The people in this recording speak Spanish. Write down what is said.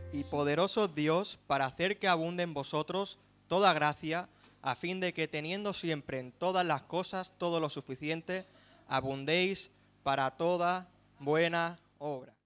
y poderoso Dios para hacer que abunde en vosotros toda gracia, a fin de que teniendo siempre en todas las cosas todo lo suficiente, abundéis para toda buena obra.